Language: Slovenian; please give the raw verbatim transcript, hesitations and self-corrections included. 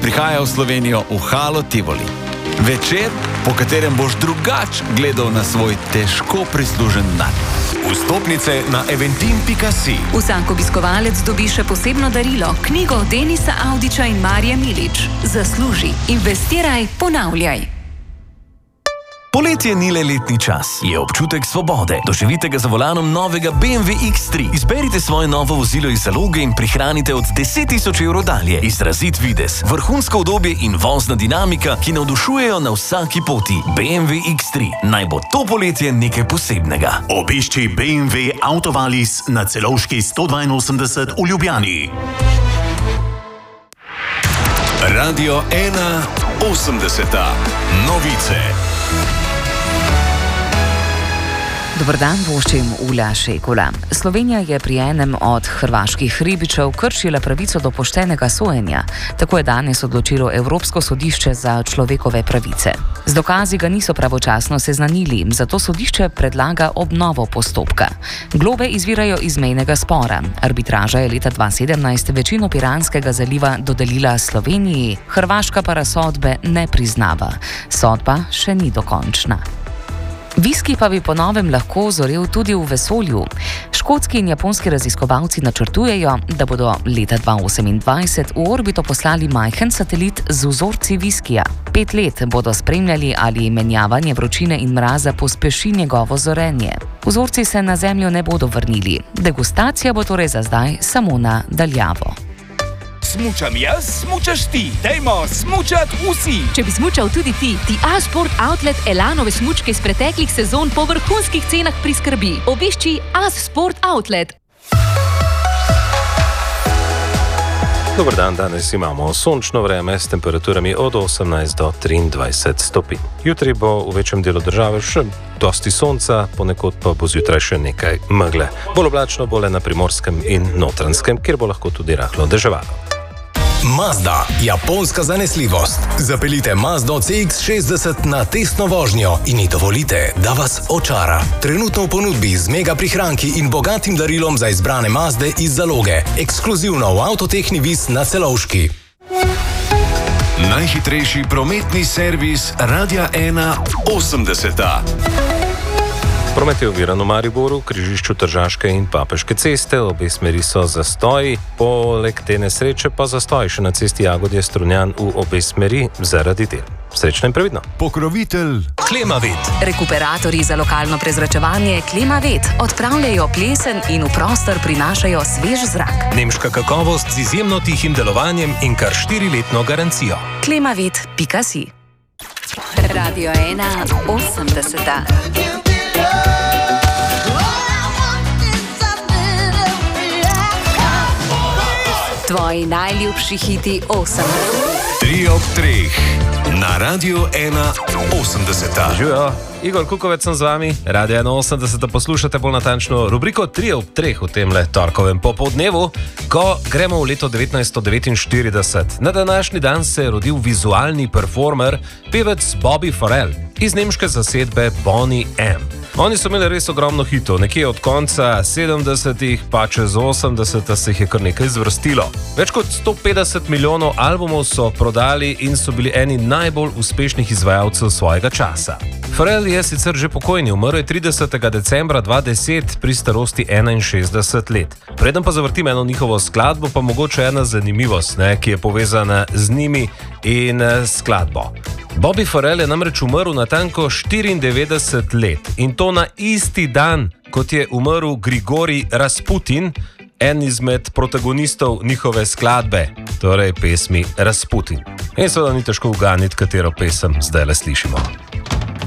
prihaja v Slovenijo v Halo Tivoli. Večer, po katerem boš drugač gledal na svoj težko prislužen dan. Vstopnice na eventim pika si. Vsak obiskovalec dobi še posebno darilo, knjigo Denisa Avdića in Marije Milič. Zasluži, investiraj, ponavljaj. Poletje ni le letni čas, je občutek svobode. Doživite ga za volanom novega B M W X tri. Izberite svoje novo vozilo iz zaloge in prihranite od deset tisoč evrov dalje. Izrazit videz, vrhunsko udobje in vozna dinamika, ki navdušujejo na vsaki poti. B M W X tri. Naj bo to poletje nekaj posebnega. Obišči B M W Autovalis na Celovški sto dvainosemdeset v Ljubljani. Radio ena osemdeseta. Novice. Dobar dan, voščim Ula Šekula. Slovenija je pri enem od hrvaških ribičev kršila pravico do poštenega sojenja. Tako je danes odločilo Evropsko sodišče za človekove pravice. Z dokazi ga niso pravočasno seznanili, zato sodišče predlaga obnovo postopka. Globe izvirajo iz mejnega spora. Arbitraža je leta dva tisoč sedemnajst večino Piranskega zaliva dodelila Sloveniji, Hrvaška pa razsodbe ne priznava. Sodba še ni dokončna. Viski pa bi po novem lahko zorel tudi v vesolju. Škotski in japonski raziskovalci načrtujejo, da bodo leta dva tisoč osemindvajset v orbito poslali majhen satelit z vzorci viskija. Pet let bodo spremljali, ali menjavanje vročine in mraza pospeši njegovo zorenje. Vzorci se na Zemljo ne bodo vrnili. Degustacija bo torej za zdaj samo na daljavo. Smučam jaz, smučaš ti. Dajmo smučat vsi. Če bi smučal tudi ti, ti A-Sport Outlet Elanove smučke iz preteklih sezon po vrhunskih cenah priskrbi. Obišči A-Sport Outlet. Dobar dan, danes imamo sončno vreme s temperaturami od osemnajst do triindvajset stopinj. Jutri bo v večjem delu države še dosti sonca, ponekod pa bo zjutraj še nekaj megle. Bolj oblačno bo le na Primorskem in Notranjskem, kjer bo lahko tudi rahlo deževalo. Mazda, japonska zanesljivost. Zapeljite Mazdo C X šestdeset na testno vožnjo in ji dovolite, da vas očara. Trenutno v ponudbi z mega prihranki in bogatim darilom za izbrane Mazde iz zaloge. Ekskluzivno v Avtotehni Vis na Celovški. Najhitrejši prometni servis Radia ena osemdeseta. Promet je oviran v Mariboru, križišču Tržaške in Papeške ceste, obe smeri so zastoji, poleg te nesreče pa zastoj še na cesti Jagodje-Strunjan v obe smeri zaradi del. Srečno in previdno. Pokrovitelj Klimavet. Rekuperatorji za lokalno prezračevanje Klimavet odpravljajo plesen in v prostor prinašajo svež zrak. Nemška kakovost z izjemno tihim delovanjem in kar štiriletno garancijo. klimavet pika si. Radio ena osemdeseta. Tvoji najljubši hiti osemdesetih. Tri ob treh na Radio ena osemdeseta. Živijo, Igor Kukovec sem z vami, Radio ena osemdeseta poslušate bolj natančno rubriko tri ob treh v temle torkovem popoldnevu, ko gremo v leto devetnajststo devetinštirideset. Na današnji dan se je rodil vizualni performer, pevec Bobby Farrell iz nemške zasedbe Boney M. Oni so imeli res ogromno hitov, nekje od konca sedemdesetih pa čez osemdeseta se jih je kar nekaj zvrstilo. Več kot sto petdeset milijonov albumov so prodali in so bili eni najbolj uspešnih izvajalcev svojega časa. Farrell je sicer že pokojni, umrl je tridesetega decembra dva tisoč deset pri starosti enainšestdeset let. Preden pa zavrtim eno njihovo skladbo, pa mogoče ena zanimivost, ne, ki je povezana z njimi in skladbo. Bobby Farrell je namreč umrl natanko štiriindevetdeset let in to na isti dan, kot je umrl Grigorij Rasputin, en izmed protagonistov njihove skladbe, torej pesmi Rasputin. In seveda ni težko uganiti, katero pesem zdaj le slišimo.